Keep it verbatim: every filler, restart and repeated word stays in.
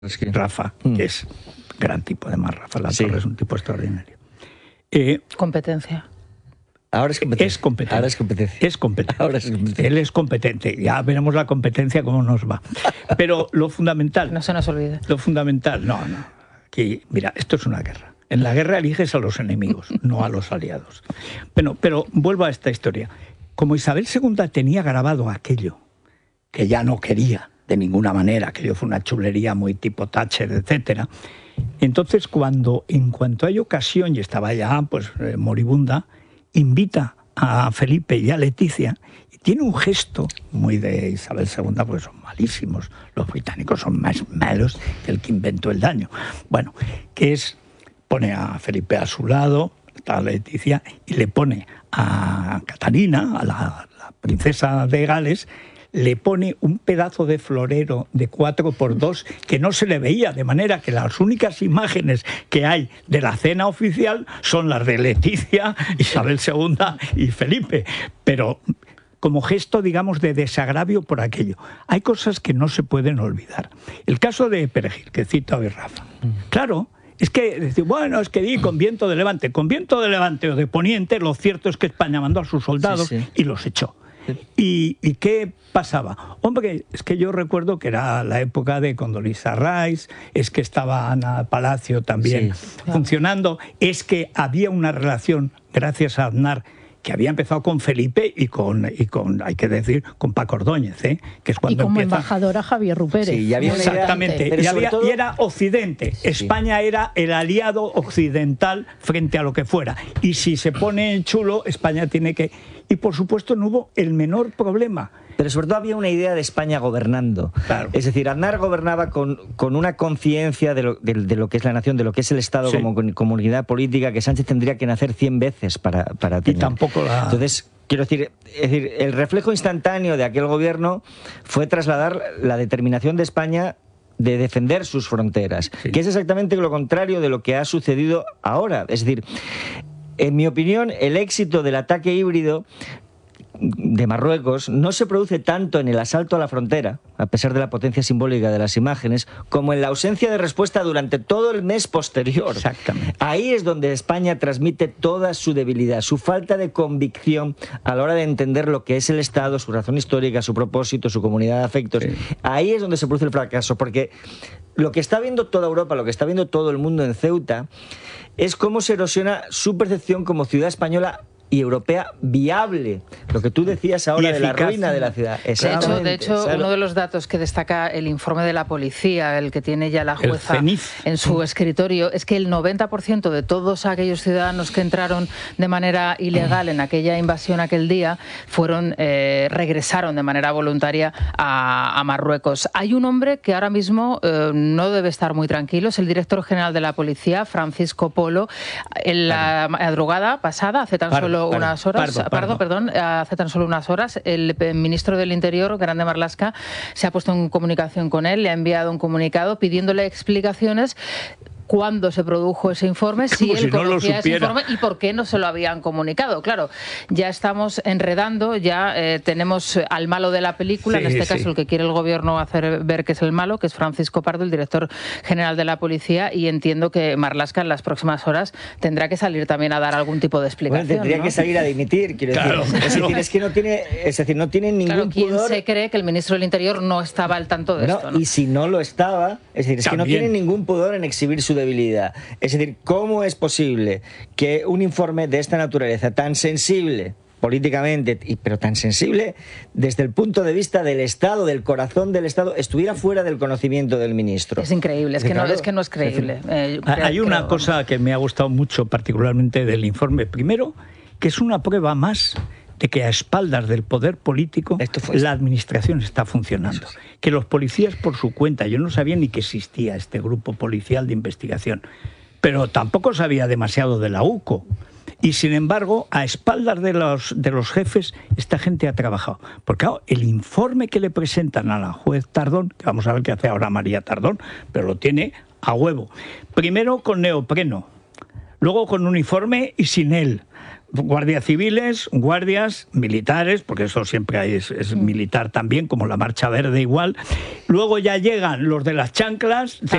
Es que... Rafa, mm. que es gran tipo de más. Rafa La Sí. Torre es un tipo extraordinario. Eh, Competencia. Ahora es competencia. Es competente. Ahora es competencia. Es competente. Ahora es competente. Él es competente. Ya veremos la competencia cómo nos va. Pero lo fundamental... No se nos olvide. Lo fundamental, no, no. Aquí, mira, esto es una guerra. En la guerra eliges a los enemigos, no a los aliados. Bueno, pero vuelvo a esta historia. Como Isabel segunda tenía grabado aquello, que ya no quería de ninguna manera, aquello fue una chulería muy tipo Thatcher, etcétera. Entonces, cuando, en cuanto hay ocasión, y estaba ya pues eh, moribunda, invita a Felipe y a Leticia, y tiene un gesto muy de Isabel segunda, porque son malísimos, los británicos son más malos que el que inventó el daño. Bueno, que es, pone a Felipe a su lado, está Leticia, y le pone a Catalina, a la, la princesa de Gales, le pone un pedazo de florero de cuatro por dos que no se le veía, de manera que las únicas imágenes que hay de la cena oficial son las de Leticia, Isabel segunda y Felipe. Pero como gesto, digamos, de desagravio por aquello. Hay cosas que no se pueden olvidar. El caso de Perejil, que cita hoy Rafa. Claro, es que decir, bueno, es que di con viento de levante. Con viento de levante o de poniente, lo cierto es que España mandó a sus soldados sí, sí. y los echó. ¿Y, ¿Y qué pasaba? Hombre, es que yo recuerdo que era la época de Condoleezza Rice, es que estaba Ana Palacio también sí. funcionando, es que había una relación, gracias a Aznar, que había empezado con Felipe y con, y con hay que decir, con Paco Ordóñez, ¿eh? Que es cuando y como empieza... embajadora Javier Rupérez. Sí, ya había exactamente, idea, y, había, todo... y era Occidente. Sí. España era el aliado occidental frente a lo que fuera. Y si se pone chulo, España tiene que... Y por supuesto no hubo el menor problema. Pero sobre todo había una idea de España gobernando. Claro. Es decir, Aznar gobernaba con, con una conciencia de lo, de, de lo que es la nación, de lo que es el Estado sí. como comunidad política, que Sánchez tendría que nacer cien veces para, para tener. Y tampoco la... Entonces, quiero decir, es decir, el reflejo instantáneo de aquel gobierno fue trasladar la determinación de España de defender sus fronteras, sí. que es exactamente lo contrario de lo que ha sucedido ahora. Es decir, en mi opinión, el éxito del ataque híbrido de Marruecos no se produce tanto en el asalto a la frontera, a pesar de la potencia simbólica de las imágenes, como en la ausencia de respuesta durante todo el mes posterior. Exactamente. Ahí es donde España transmite toda su debilidad, su falta de convicción a la hora de entender lo que es el Estado, su razón histórica, su propósito, su comunidad de afectos. Sí. Ahí es donde se produce el fracaso, porque lo que está viendo toda Europa, lo que está viendo todo el mundo en Ceuta, es cómo se erosiona su percepción como ciudad española y europea viable, lo que tú decías ahora de la ruina de la ciudad. De hecho, de hecho uno de los datos que destaca el informe de la policía, el que tiene ya la jueza en su escritorio, es que el noventa por ciento de todos aquellos ciudadanos que entraron de manera ilegal en aquella invasión aquel día fueron eh, regresaron de manera voluntaria a, a Marruecos. Hay un hombre que ahora mismo eh, no debe estar muy tranquilo, es el director general de la policía, Francisco Polo. En la madrugada pasada, hace tan Pardo. solo unas horas, Pardo, Pardo. Pardo, perdón, hace tan solo unas horas, el ministro del Interior, Grande Marlaska, se ha puesto en comunicación con él, le ha enviado un comunicado pidiéndole explicaciones cuándo se produjo ese informe, si él si no conocía ese informe y por qué no se lo habían comunicado. Claro, ya estamos enredando, ya eh, tenemos al malo de la película, sí, en este sí. caso el que quiere el gobierno hacer ver que es el malo, que es Francisco Pardo, el director general de la policía, y entiendo que Marlaska en las próximas horas tendrá que salir también a dar algún tipo de explicación. Bueno, tendría ¿no? que salir a dimitir, quiero claro, decir. Es decir, es que no tiene, es decir, no tiene ningún claro, ¿quién pudor. se cree que el ministro del Interior no estaba al tanto de no, esto? ¿no? Y si no lo estaba, es decir, es también. que no tiene ningún pudor en exhibir su debilidad. Es decir, ¿cómo es posible que un informe de esta naturaleza, tan sensible políticamente, pero tan sensible desde el punto de vista del Estado, del corazón del Estado, estuviera fuera del conocimiento del ministro? Es increíble, es que, claro, no, es, que no es creíble. Eh, creo, hay una creo, cosa vamos. que me ha gustado mucho, particularmente del informe. Primero, que es una prueba más de que a espaldas del poder político la administración está funcionando. Sí. Que los policías por su cuenta, yo no sabía ni que existía este grupo policial de investigación, pero tampoco sabía demasiado de la U C O. Y sin embargo, a espaldas de los, de los jefes, esta gente ha trabajado. Porque claro, el informe que le presentan a la juez Tardón, que vamos a ver qué hace ahora María Tardón, pero lo tiene a huevo. Primero con neopreno, luego con uniforme y sin él. guardias civiles, guardias militares, porque eso siempre hay, es, es militar también, como la Marcha Verde igual. Luego ya llegan los de las chanclas.